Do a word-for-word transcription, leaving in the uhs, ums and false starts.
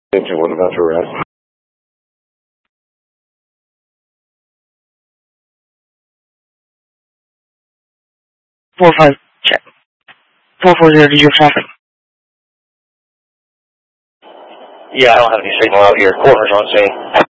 Engine one about to arrest. four five, check. four four zero, did you have traffic? Yeah, I don't have any signal out here. Coroner's on scene.